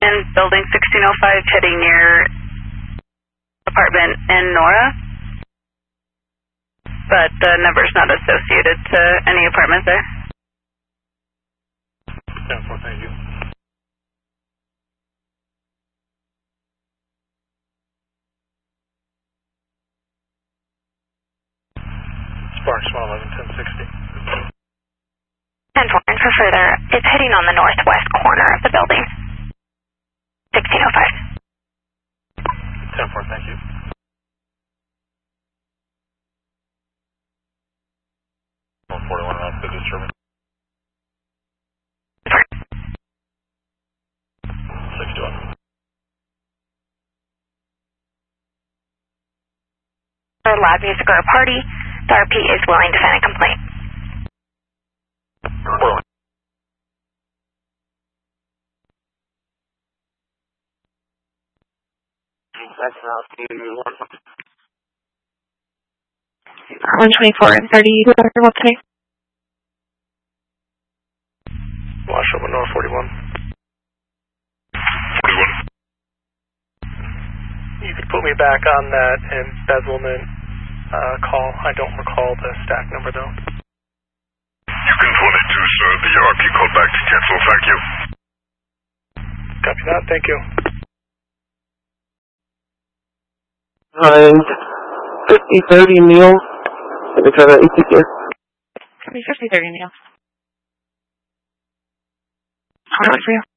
in building 1605 heading near apartment in Nora, but the number's not associated to any apartment there. 10-4, thank you. Sparks 111, 1060. 10-4, and for further, it's heading on the northwest corner of the building. 1605. 10-4, thank you. One 41 off the disturbance. 61. For loud music or a party, the RP is willing to sign a complaint. 41. That's not 124 and 30, what's the name? Washoe, North 41. 41. You could put me back on that embezzlement call. I don't recall the stack number though. You can 22, sir. The RP called back to cancel. Thank you. Copy that. Thank you. 50-30 Neil. Let me try that ATK. 50-30 Neil. How much for you?